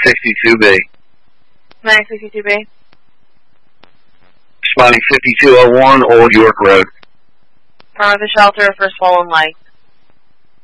962B. 962B. Responding 5201 Old York Road. The shelter for stolen light.